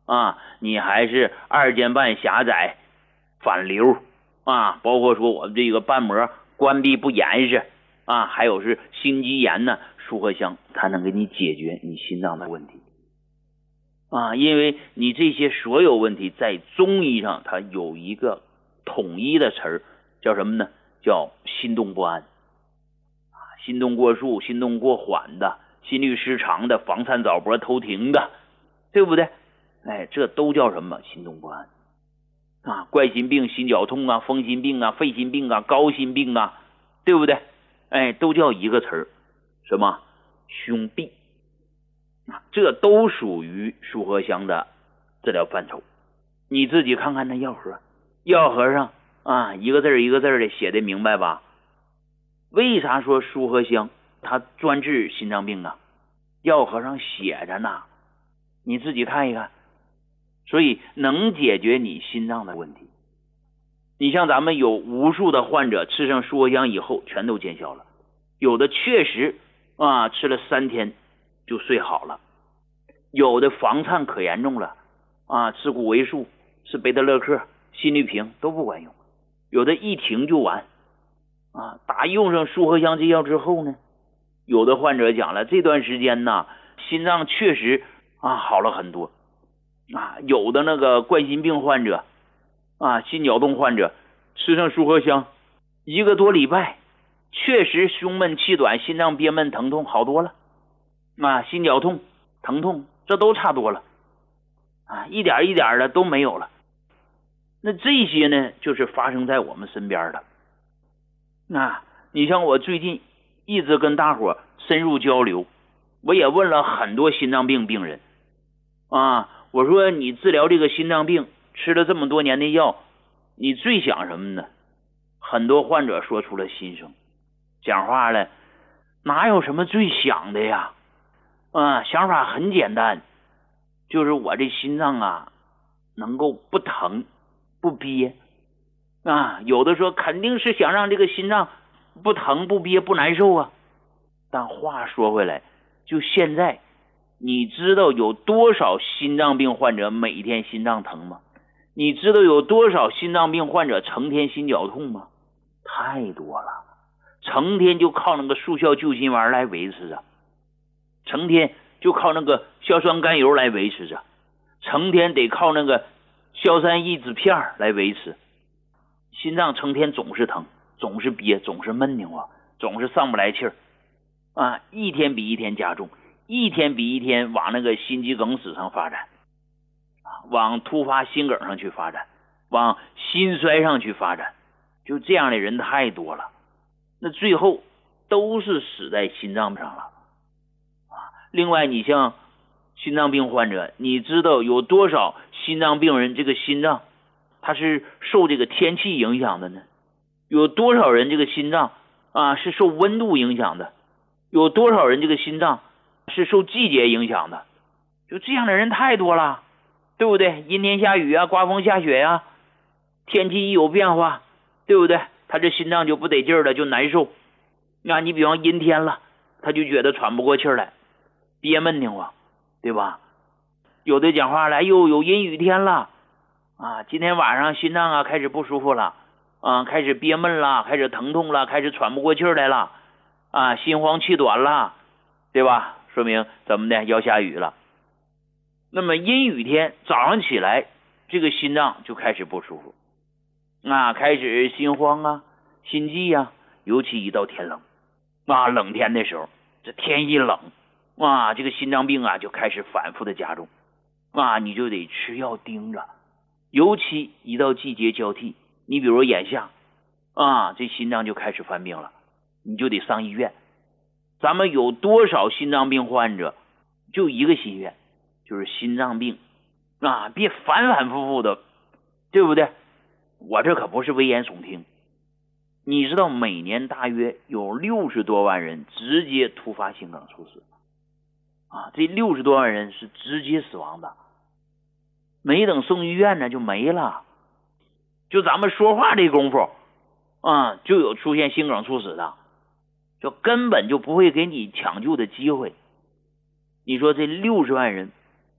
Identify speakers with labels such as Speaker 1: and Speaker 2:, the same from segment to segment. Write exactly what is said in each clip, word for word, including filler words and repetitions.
Speaker 1: 啊，你还是二尖瓣狭窄、反流啊，包括说我们这个瓣膜关闭不严实啊，还有是心肌炎呢，舒和香它能给你解决你心脏的问题啊，因为你这些所有问题在中医上它有一个统一的词儿，叫什么呢？叫心动不安啊，心动过速、心动过缓的，心律失常的，房颤早搏偷停的，对不对？哎，这都叫什么？心动不安啊，冠心病、心绞痛啊，风心病啊，肺心病啊，高心病啊，对不对？哎，都叫一个词儿，什么？胸痹啊，这都属于舒和香的治疗范畴。你自己看看那药盒，药盒上啊，一个字一个字的写的明白吧？为啥说舒和香它专治心脏病啊？药盒上写着呢，你自己看一看。所以能解决你心脏的问题。你像咱们有无数的患者吃上舒和香以后全都见效了，有的确实啊吃了三天就睡好了，有的房颤可严重了啊，吃谷维素、吃贝特勒克、心律平都不管用，有的一停就完啊。打用上舒和香这药之后呢，有的患者讲了，这段时间呢心脏确实啊好了很多啊，有的那个冠心病患者啊，心绞痛患者吃上舒和香一个多礼拜，确实胸闷气短、心脏憋闷、疼痛好多了啊，心绞痛、疼痛这都差多了啊，一点一点的都没有了。那这些呢，就是发生在我们身边的。那你像我最近一直跟大伙深入交流，我也问了很多心脏病病人啊。我说你治疗这个心脏病吃了这么多年的药，你最想什么呢？很多患者说出了心声，讲话了，哪有什么最想的呀？啊，想法很简单，就是我这心脏啊能够不疼不憋啊。有的说肯定是想让这个心脏不疼不憋不难受啊，但话说回来，就现在你知道有多少心脏病患者每天心脏疼吗？你知道有多少心脏病患者成天心绞痛吗？太多了，成天就靠那个速效救心丸来维持着，成天就靠那个硝酸甘油来维持着，成天得靠那个硝酸抑制片来维持，心脏成天总是疼，总是憋，总是闷拧啊，总是上不来气儿啊，一天比一天加重，一天比一天往那个心肌梗死上发展，往突发心梗上去发展，往心衰上去发展，就这样的人太多了，那最后都是死在心脏上了啊。另外你像心脏病患者，你知道有多少心脏病人这个心脏他是受这个天气影响的呢？有多少人这个心脏啊是受温度影响的？有多少人这个心脏是受季节影响的？就这样的人太多了，对不对？阴天下雨啊，刮风下雪啊，天气一有变化，对不对？他这心脏就不得劲儿了，就难受。那你比方阴天了，他就觉得喘不过气来，憋闷挺慌，对吧？有的讲话了，哎呦，有阴雨天了啊，今天晚上心脏啊开始不舒服了啊，开始憋闷了，开始疼痛了，开始喘不过气来了啊，心慌气短了，对吧？说明怎么的？要下雨了。那么阴雨天早上起来，这个心脏就开始不舒服啊，开始心慌啊，心悸啊，尤其一到天冷啊，冷天的时候，这天一冷啊，这个心脏病啊就开始反复的加重啊，你就得吃药盯着。尤其一到季节交替，你比如眼下啊，这心脏就开始犯病了，你就得上医院。咱们有多少心脏病患者就一个心愿，就是心脏病啊，别反反复复的，对不对？我这可不是危言耸听，你知道每年大约有六十多万人直接突发心梗猝死啊，这六十多万人是直接死亡的，没等送医院呢就没了，就咱们说话这功夫啊，就有出现心梗猝死的，就根本就不会给你抢救的机会。你说这六十万人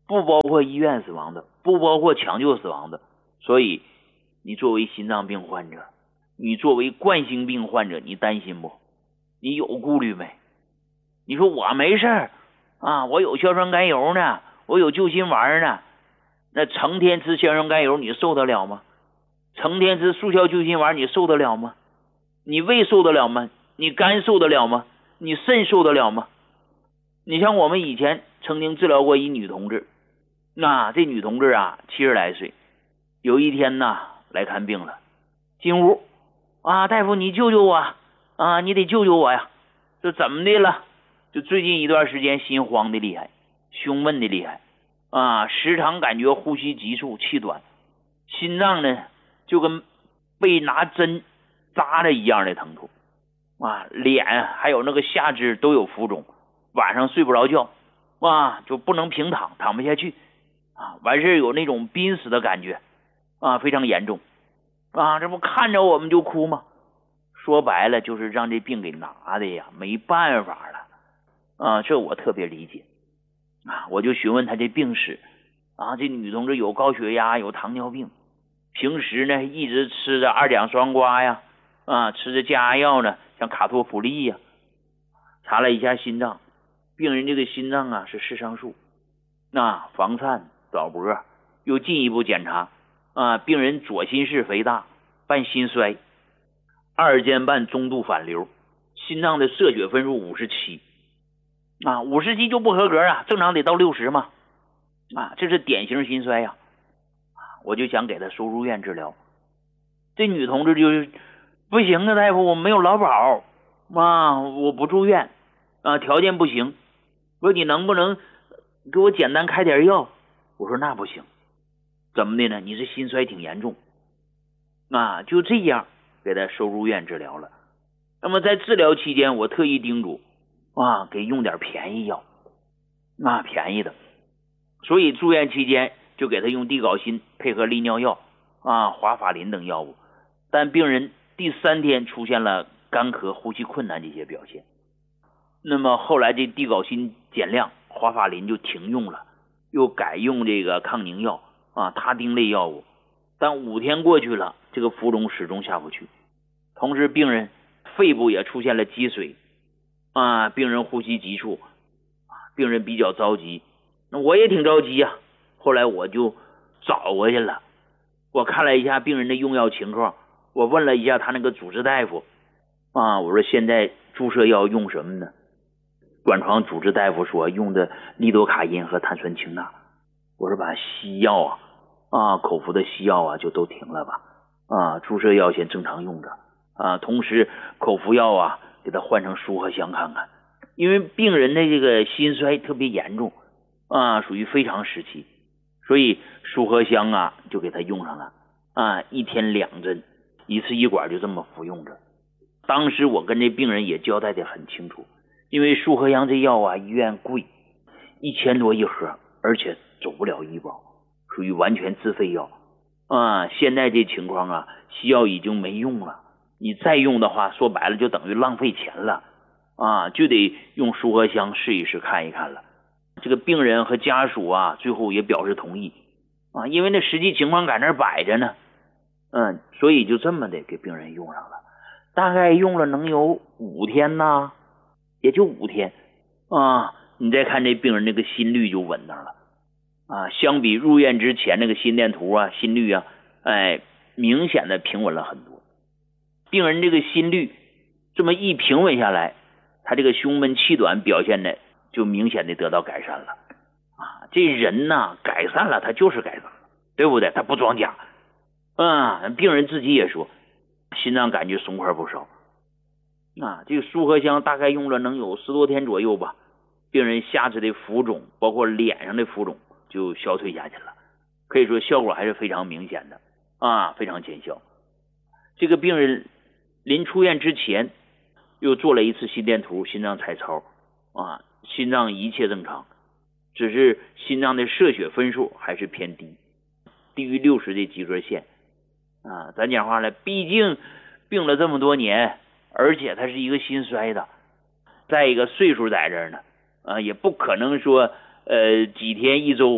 Speaker 1: 不包括医院死亡的，不包括抢救死亡的。所以你作为心脏病患者，你作为冠心病患者，你担心不？你有顾虑没？你说我没事儿啊，我有硝酸甘油呢，我有救心丸呢，那成天吃硝酸甘油你受得了吗？成天吃速效救心丸你受得了吗？你胃受得了吗？你肝受得了吗？你肾受得了吗？你像我们以前曾经治疗过一女同志，那这女同志啊七十来岁，有一天呢来看病了，进屋啊，大夫你救救我啊，你得救救我呀。这怎么的了？就最近一段时间心慌的厉害，胸闷的厉害啊，时常感觉呼吸急促气短，心脏呢就跟被拿针扎的一样的疼痛啊，脸还有那个下肢都有浮肿，晚上睡不着觉啊，就不能平躺，躺不下去啊，完事有那种濒死的感觉啊，非常严重啊，这不看着我们就哭吗？说白了就是让这病给拿的呀，没办法了啊，这我特别理解啊。我就询问他这病史啊，这女同志有高血压，有糖尿病，平时呢一直吃着二甲双胍呀，啊，吃着降压药呢，像卡托普利呀。查了一下心脏，病人这个心脏啊是室上束，那房颤早搏，又进一步检查啊，病人左心室肥大，伴心衰，二尖瓣中度反流，心脏的射血分数五十七啊，五十七就不合格啊，正常得到六十嘛啊，这是典型心衰呀、啊。我就想给他收入院治疗，这女同志就是不行啊，大夫我没有劳保啊，我不住院啊，条件不行，我说你能不能给我简单开点药？我说那不行，怎么的呢？你这心衰挺严重啊，就这样给他收入院治疗了。那么在治疗期间，我特意叮嘱啊，给用点便宜药啊，便宜的。所以住院期间就给他用地碘锌配合利尿药啊、华法林等药物。但病人第三天出现了干咳、呼吸困难这些表现。那么后来这地碘锌减量，华法林就停用了，又改用这个抗凝药啊、他汀类药物。但五天过去了，这个浮肿始终下不去。同时病人肺部也出现了积水啊，病人呼吸急促，病人比较着急，那我也挺着急呀、啊。后来我就找过去了，我看了一下病人的用药情况，我问了一下他那个主治大夫啊，我说现在注射药用什么呢？管床主治大夫说用的利多卡因和碳酸氢钠。我说把西药啊啊口服的西药啊就都停了吧啊，注射药先正常用着啊，同时口服药啊给他换成舒和香看看，因为病人的这个心衰特别严重啊，属于非常时期，所以舒和香啊就给他用上了啊，一天两针，一次一管就这么服用着。当时我跟这病人也交代的很清楚，因为舒和香这药啊医院贵，一千多一盒，而且走不了医保，属于完全自费药啊。现在这情况啊，西药已经没用了，你再用的话，说白了就等于浪费钱了啊，就得用舒和香试一试看一看了。这个病人和家属啊，最后也表示同意啊，因为那实际情况在那儿摆着呢，嗯，所以就这么的给病人用上了，大概用了能有五天呐，也就五天啊。你再看这病人那个心率就稳当了啊，相比入院之前那个心电图啊、心率啊，哎，明显的平稳了很多。病人这个心率这么一平稳下来，他这个胸闷气短表现的就明显的得到改善了啊。这人呢改善了，他就是改善了，对不对？他不装假啊。病人自己也说，心脏感觉松快不少啊。这个舒和香大概用了能有十多天左右吧，病人下肢的浮肿，包括脸上的浮肿就消退下去了，可以说效果还是非常明显的啊，非常见效。这个病人临出院之前又做了一次心电图、心脏彩超啊，心脏一切正常，只是心脏的射血分数还是偏低，低于六十的及格线啊。咱讲话了，毕竟病了这么多年，而且他是一个心衰的，再一个岁数在这儿呢啊，也不可能说呃几天一周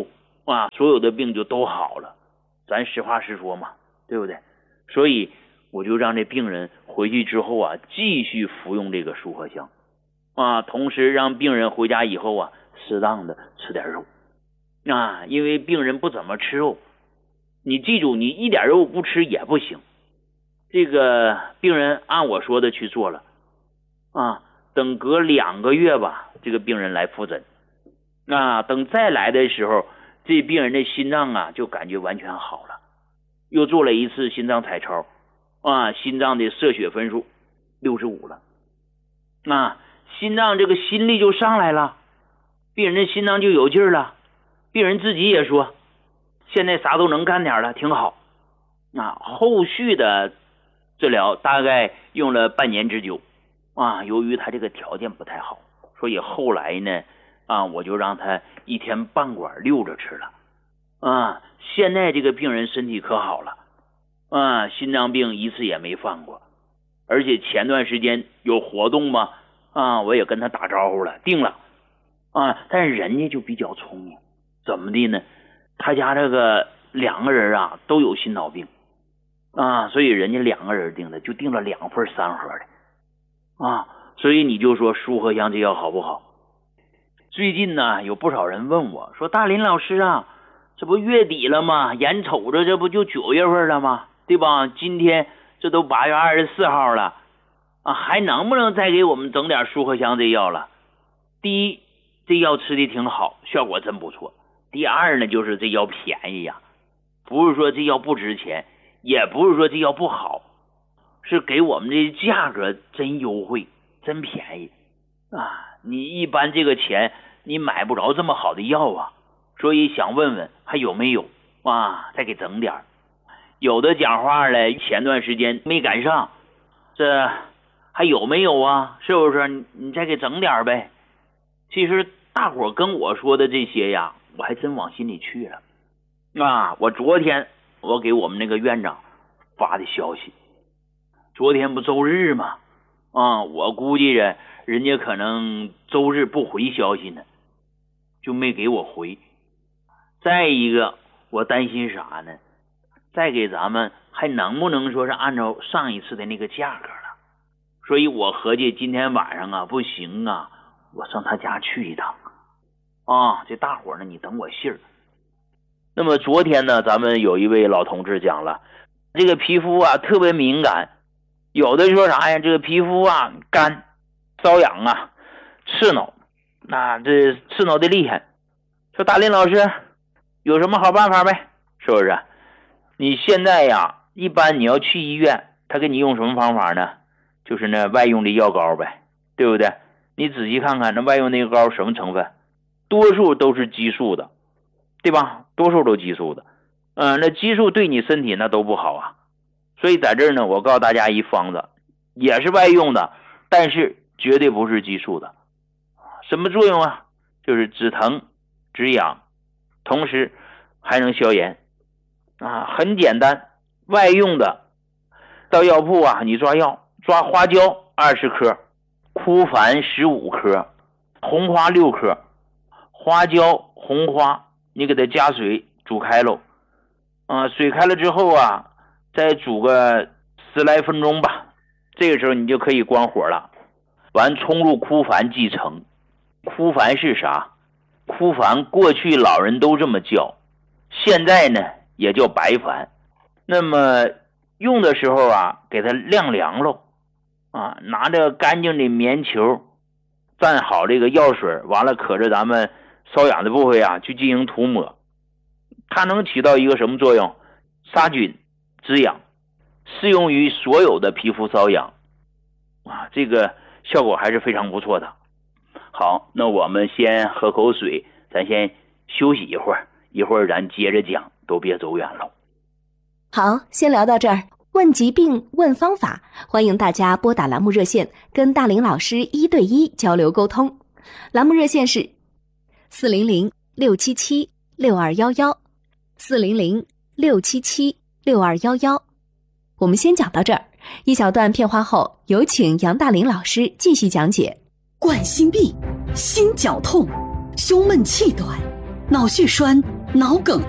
Speaker 1: 啊，所有的病就都好了。咱实话实说嘛，对不对？所以我就让这病人回去之后啊，继续服用这个舒合香啊，同时让病人回家以后啊，适当的吃点肉啊，因为病人不怎么吃肉，你记住，你一点肉不吃也不行。这个病人按我说的去做了啊，等隔两个月吧，这个病人来复诊啊，等再来的时候，这病人的心脏啊就感觉完全好了，又做了一次心脏彩超啊，心脏的射血分数六十五了啊，心脏这个心率就上来了，病人的心脏就有劲儿了，病人自己也说现在啥都能干点了，挺好啊。后续的治疗大概用了半年之久啊，由于他这个条件不太好，所以后来呢啊，我就让他一天半管溜着吃了啊。现在这个病人身体可好了啊，心脏病一次也没犯过，而且前段时间有活动嘛啊，我也跟他打招呼了，定了啊。但是人家就比较聪明，怎么的呢？他家这个两个人啊都有心脑病啊，所以人家两个人定的，就定了两份三盒的啊。所以你就说舒合香这药好不好？最近呢有不少人问我说，大林老师啊，这不月底了吗？眼瞅着这不就九月份了吗？对吧？今天这都八月二十四号了啊，还能不能再给我们整点舒合香这药了？第一，这药吃的挺好，效果真不错。第二呢，就是这药便宜呀、啊，不是说这药不值钱，也不是说这药不好，是给我们这价格真优惠，真便宜啊！你一般这个钱你买不着这么好的药啊，所以想问问还有没有啊？再给整点。有的讲话了，前段时间没赶上，这还有没有啊？是不是？你你再给整点呗。其实大伙跟我说的这些呀，我还真往心里去了啊！我昨天我给我们那个院长发的消息，昨天不周日吗？啊，我估计着人家可能周日不回消息呢，就没给我回。再一个，我担心啥呢？再给咱们还能不能说是按照上一次的那个价格了？所以我合计今天晚上啊，不行啊，我上他家去一趟啊。这大伙呢，你等我信儿。那么昨天呢，咱们有一位老同志讲了，这个皮肤啊特别敏感，有的说啥呀？这个皮肤啊干、瘙痒啊、刺挠，那这刺挠的厉害。说大林老师有什么好办法呗？是不是？你现在呀，一般你要去医院，他给你用什么方法呢？就是那外用的药膏呗，对不对？你仔细看看那外用那个膏什么成分，多数都是激素的，对吧？多数都激素的，嗯，那激素对你身体那都不好啊。所以在这儿呢，我告诉大家一方子，也是外用的，但是绝对不是激素的。什么作用啊？就是止疼、止痒，同时还能消炎啊，很简单。外用的，到药铺啊，你抓药，抓花椒二十克，枯矾十五克，红花六克。花椒、红花，你给它加水煮开喽，啊，水开了之后啊，再煮个十来分钟吧，这个时候你就可以关火了。完，冲入枯矾即成。枯矾是啥？枯矾过去老人都这么叫，现在呢也叫白矾。那么用的时候啊，给它晾凉喽，啊，拿着干净的棉球蘸好这个药水，完了可着咱们瘙痒的部位啊去进行涂抹。它能起到一个什么作用？杀菌止痒，适用于所有的皮肤瘙痒啊，这个效果还是非常不错的。好，那我们先喝口水，咱先休息一会儿，一会儿咱接着讲，都别走远了。
Speaker 2: 好，先聊到这儿。问疾病，问方法，欢迎大家拨打栏目热线，跟大林老师一对一交流沟通。栏目热线是四零零六七七六二一一，四零零六七七六二一一。我们先讲到这儿，一小段片花后，有请杨大林老师继续讲解。
Speaker 3: 冠心病、心绞痛、胸闷气短、脑血栓、 脑梗